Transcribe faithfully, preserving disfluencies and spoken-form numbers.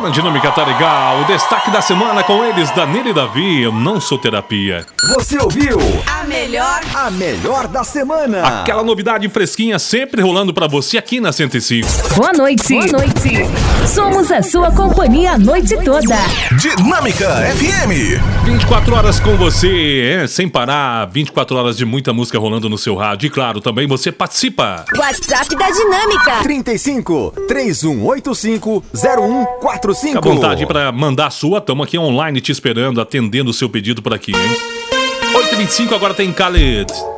Na Dinâmica tá legal. O destaque da semana com eles, Danilo e Davi. Eu não sou terapia. Você ouviu? A melhor. A melhor da semana. Aquela novidade fresquinha sempre rolando pra você aqui na cento e cinco. Boa noite. Boa noite. Somos a sua companhia a noite toda. Dinâmica F M. vinte e quatro horas com você, é, sem parar. vinte e quatro horas de muita música rolando no seu rádio. E claro, também você participa. WhatsApp da Dinâmica. trinta e cinco, três um oito cinco, zero um quatro cinco. Fica à vontade pra mandar a sua. Tamo aqui online te esperando, atendendo o seu pedido por aqui, hein? oito e vinte e cinco, agora tem Khaled.